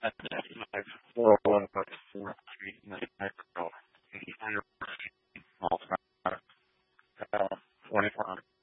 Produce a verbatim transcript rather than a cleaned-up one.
four oh one fourth Street, Mexico, twenty-four hundred, twenty-four hundred.